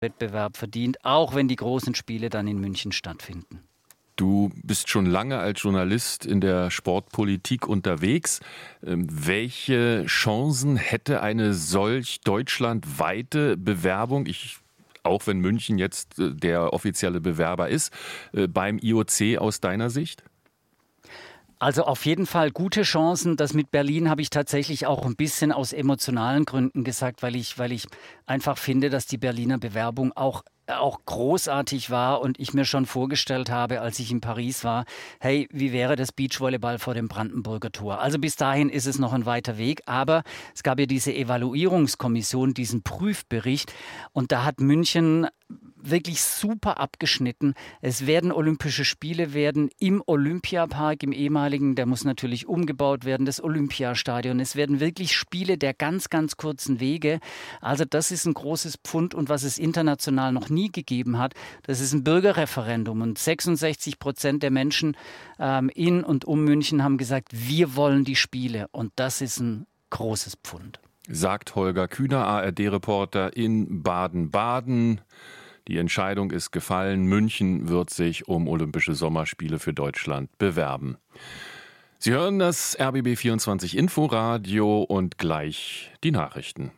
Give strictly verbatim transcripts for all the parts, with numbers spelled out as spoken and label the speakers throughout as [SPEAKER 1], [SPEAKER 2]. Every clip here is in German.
[SPEAKER 1] Wettbewerb verdient, auch wenn die großen Spiele dann in München stattfinden.
[SPEAKER 2] Du bist schon lange als Journalist in der Sportpolitik unterwegs. Welche Chancen hätte eine solch deutschlandweite Bewerbung, ich, auch wenn München jetzt der offizielle Bewerber ist, beim I O C aus deiner Sicht?
[SPEAKER 1] Also auf jeden Fall gute Chancen. Das mit Berlin habe ich tatsächlich auch ein bisschen aus emotionalen Gründen gesagt, weil ich, weil ich einfach finde, dass die Berliner Bewerbung auch auch großartig war und ich mir schon vorgestellt habe, als ich in Paris war, hey, wie wäre das Beachvolleyball vor dem Brandenburger Tor? Also bis dahin ist es noch ein weiter Weg, aber es gab ja diese Evaluierungskommission, diesen Prüfbericht und da hat München wirklich super abgeschnitten. Es werden Olympische Spiele werden im Olympiapark, im ehemaligen, der muss natürlich umgebaut werden, das Olympiastadion. Es werden wirklich Spiele der ganz, ganz kurzen Wege. Also das ist ein großes Pfund und was es international noch nie gegeben hat, das ist ein Bürgerreferendum und sechsundsechzig Prozent der Menschen ähm, in und um München haben gesagt, wir wollen die Spiele und das ist ein großes Pfund.
[SPEAKER 2] Sagt Holger Kühner, A R D-Reporter in Baden-Baden. Die Entscheidung ist gefallen. München wird sich um Olympische Sommerspiele für Deutschland bewerben. Sie hören das R B B vierundzwanzig Inforadio und gleich die Nachrichten.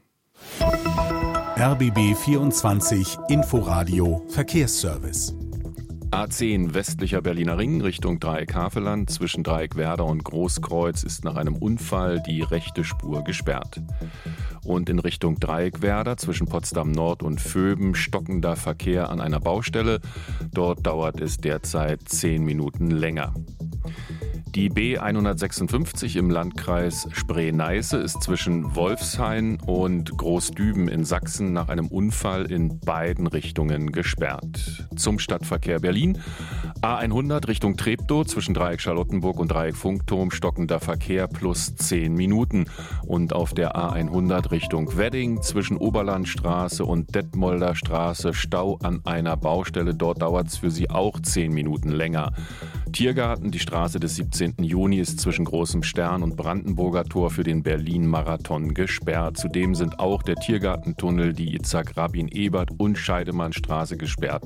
[SPEAKER 3] R B B vierundzwanzig Inforadio Verkehrsservice.
[SPEAKER 2] A zehn westlicher Berliner Ring Richtung Dreieck Havelland zwischen Dreieck Werder und Großkreuz ist nach einem Unfall die rechte Spur gesperrt. Und in Richtung Dreieck Werder zwischen Potsdam Nord und Vöben stockender Verkehr an einer Baustelle. Dort dauert es derzeit zehn Minuten länger. Die B hundertsechsundfünfzig im Landkreis Spree-Neiße ist zwischen Wolfshain und Großdüben in Sachsen nach einem Unfall in beiden Richtungen gesperrt. Zum Stadtverkehr Berlin. A hundert Richtung Treptow zwischen Dreieck Charlottenburg und Dreieck Funkturm stockender Verkehr plus zehn Minuten. Und auf der A hundert Richtung Wedding zwischen Oberlandstraße und Detmolder Straße Stau an einer Baustelle. Dort dauert es für Sie auch zehn Minuten länger. Tiergarten, die Straße des siebzehnten Juni ist zwischen Großem Stern und Brandenburger Tor für den Berlin-Marathon gesperrt. Zudem sind auch der Tiergartentunnel, die Itzhak-Rabin-Ebert und Scheidemannstraße gesperrt.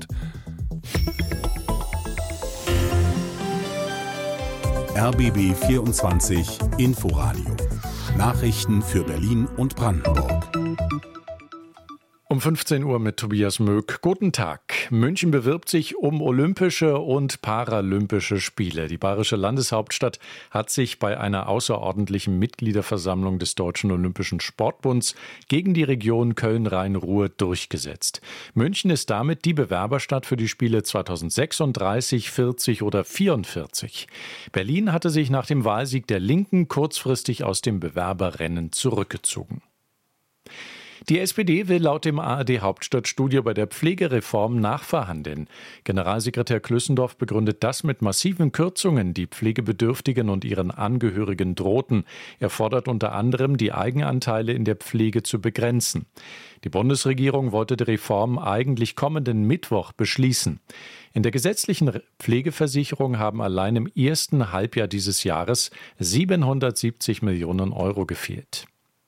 [SPEAKER 3] R B B vierundzwanzig Inforadio. Nachrichten für Berlin und Brandenburg.
[SPEAKER 4] Um fünfzehn Uhr mit Tobias Möck. Guten Tag. München bewirbt sich um Olympische und Paralympische Spiele. Die bayerische Landeshauptstadt hat sich bei einer außerordentlichen Mitgliederversammlung des Deutschen Olympischen Sportbunds gegen die Region Köln-Rhein-Ruhr durchgesetzt. München ist damit die Bewerberstadt für die Spiele zweitausendsechsunddreißig, vierzig oder vierundvierzig. Berlin hatte sich nach dem Wahlsieg der Linken kurzfristig aus dem Bewerberrennen zurückgezogen. Die S P D will laut dem A R D-Hauptstadtstudio bei der Pflegereform nachverhandeln. Generalsekretär Klüssendorf begründet das mit massiven Kürzungen, die Pflegebedürftigen und ihren Angehörigen drohten. Er fordert unter anderem, die Eigenanteile in der Pflege zu begrenzen. Die Bundesregierung wollte die Reform eigentlich kommenden Mittwoch beschließen. In der gesetzlichen Pflegeversicherung haben allein im ersten Halbjahr dieses Jahres siebenhundertsiebzig Millionen Euro gefehlt.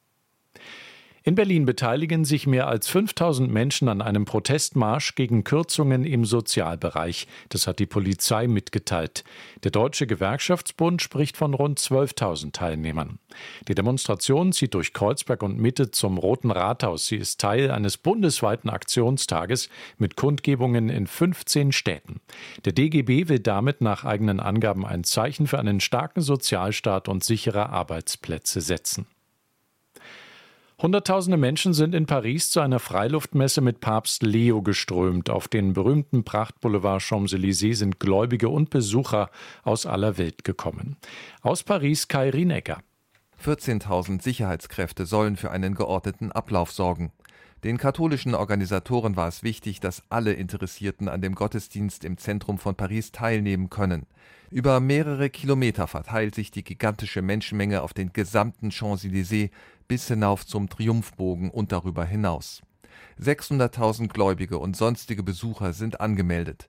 [SPEAKER 4] In Berlin beteiligen sich mehr als fünftausend Menschen an einem Protestmarsch gegen Kürzungen im Sozialbereich. Das hat die Polizei mitgeteilt. Der Deutsche Gewerkschaftsbund spricht von rund zwölftausend Teilnehmern. Die Demonstration zieht durch Kreuzberg und Mitte zum Roten Rathaus. Sie ist Teil eines bundesweiten Aktionstages mit Kundgebungen in fünfzehn Städten. Der D G B will damit nach eigenen Angaben ein Zeichen für einen starken Sozialstaat und sichere Arbeitsplätze setzen. Hunderttausende Menschen sind in Paris zu einer Freiluftmesse mit Papst Leo geströmt. Auf den berühmten Prachtboulevard Champs-Élysées sind Gläubige und Besucher aus aller Welt gekommen. Aus Paris Kai Rienecker.
[SPEAKER 5] vierzehntausend Sicherheitskräfte sollen für einen geordneten Ablauf sorgen. Den katholischen Organisatoren war es wichtig, dass alle Interessierten an dem Gottesdienst im Zentrum von Paris teilnehmen können. Über mehrere Kilometer verteilt sich die gigantische Menschenmenge auf den gesamten Champs-Élysées bis hinauf zum Triumphbogen und darüber hinaus. sechshunderttausend Gläubige und sonstige Besucher sind angemeldet.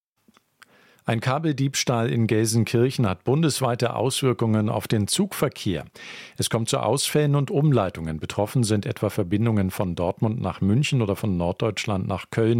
[SPEAKER 4] Ein Kabeldiebstahl in Gelsenkirchen hat bundesweite Auswirkungen auf den Zugverkehr. Es kommt zu Ausfällen und Umleitungen. Betroffen sind etwa Verbindungen von Dortmund nach München oder von Norddeutschland nach Köln.